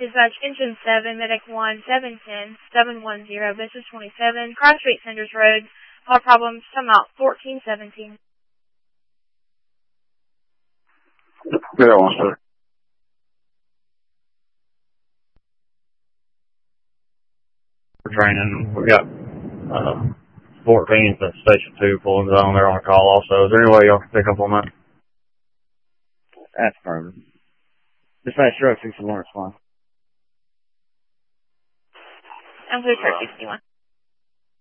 Dispatch Engine 7, Medic 1, 710, 710, Business 27, Cross Street, Sanders Road. All problems, come out 1417. Yeah, one sir. For training, we got 14th at Station 2 pulling down there on a call also. Is there any way y'all can pick up on that? That's perfect. Dispatch Truck 61 respond. I'm going to start 61.